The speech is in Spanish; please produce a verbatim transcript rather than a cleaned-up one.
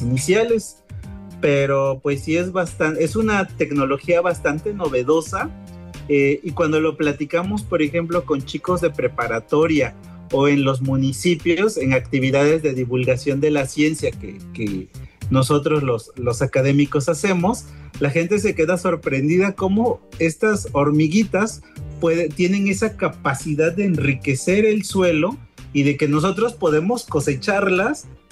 iniciales, pero pues sí es bastante, es una tecnología bastante novedosa, eh, y cuando lo platicamos, por ejemplo, con chicos de preparatoria o en los municipios, en actividades de divulgación de la ciencia que, que nosotros los, los académicos hacemos, la gente se queda sorprendida cómo estas hormiguitas puede, tienen esa capacidad de enriquecer el suelo y de que nosotros podemos cosecharlas